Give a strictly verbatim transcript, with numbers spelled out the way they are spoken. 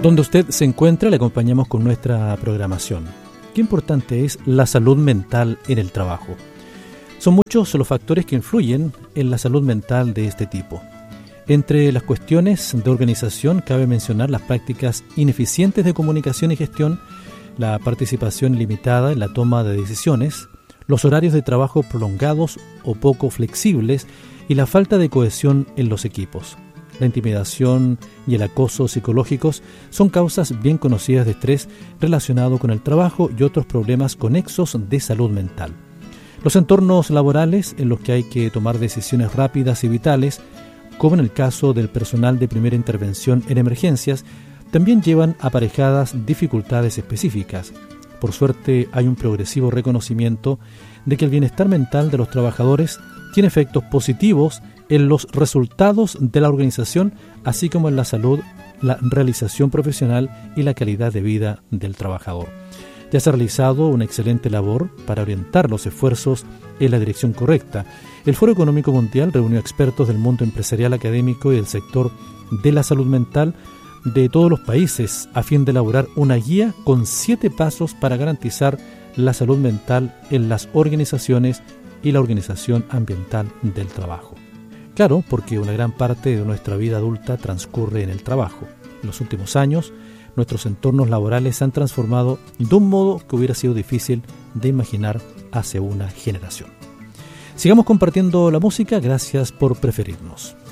Donde usted se encuentra, le acompañamos con nuestra programación. Qué importante es la salud mental en el trabajo. Son muchos los factores que influyen en la salud mental de este tipo. Entre las cuestiones de organización cabe mencionar las prácticas ineficientes de comunicación y gestión, la participación limitada en la toma de decisiones, los horarios de trabajo prolongados o poco flexibles y la falta de cohesión en los equipos. La intimidación y el acoso psicológicos son causas bien conocidas de estrés relacionado con el trabajo y otros problemas conexos de salud mental. Los entornos laborales en los que hay que tomar decisiones rápidas y vitales, como en el caso del personal de primera intervención en emergencias, también llevan aparejadas dificultades específicas. Por suerte, hay un progresivo reconocimiento de que el bienestar mental de los trabajadores tiene efectos positivos en los resultados de la organización, así como en la salud, la realización profesional y la calidad de vida del trabajador. Ya se ha realizado una excelente labor para orientar los esfuerzos en la dirección correcta. El Foro Económico Mundial reunió expertos del mundo empresarial, académico y del sector de la salud mental de todos los países a fin de elaborar una guía con siete pasos para garantizar la salud mental en las organizaciones y la organización ambiental del trabajo. Claro, porque una gran parte de nuestra vida adulta transcurre en el trabajo. En los últimos años, nuestros entornos laborales se han transformado de un modo que hubiera sido difícil de imaginar hace una generación. Sigamos compartiendo la música, gracias por preferirnos.